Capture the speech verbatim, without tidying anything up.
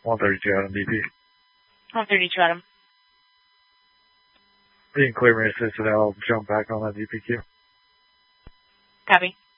one thirty-two Adam, D P. one thirty-two Adam. Being clear me assisted, I'll jump back on that D P Q. Copy.